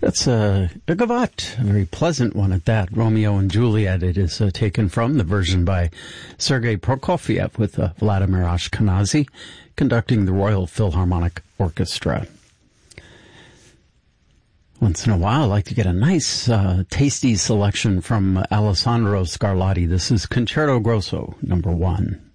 That's a gavotte, a very pleasant one at that. Romeo and Juliet, it is taken from the version by Sergei Prokofiev with Vladimir Ashkenazy conducting the Royal Philharmonic Orchestra. Once in a while, I like to get a nice, tasty selection from Alessandro Scarlatti. This is Concerto Grosso, number 1.